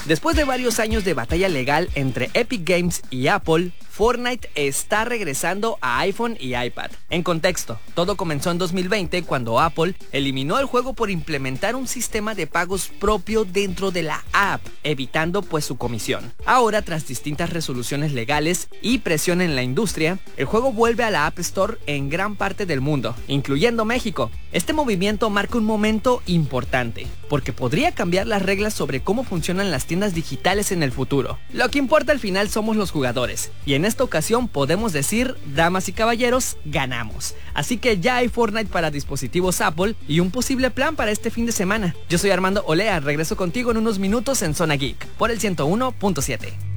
Después de varios años de batalla legal entre Epic Games y Apple, Fortnite está regresando a iPhone y iPad. En contexto, todo comenzó en 2020 cuando Apple eliminó el juego por implementar un sistema de pagos propio dentro de la app, evitando pues su comisión. Ahora, tras distintas resoluciones legales y presión en la industria, el juego vuelve a la App Store en gran parte del mundo, incluyendo México. Este movimiento marca un momento importante, porque podría cambiar las reglas sobre cómo funcionan las tiendas digitales en el futuro. Lo que importa al final somos los jugadores, y en esta ocasión podemos decir, damas y caballeros, ganamos. Así que ya hay Fortnite para dispositivos Apple y un posible plan para este fin de semana. Yo soy Armando Olea, regreso contigo en unos minutos en Zona Geek, por el 101.7.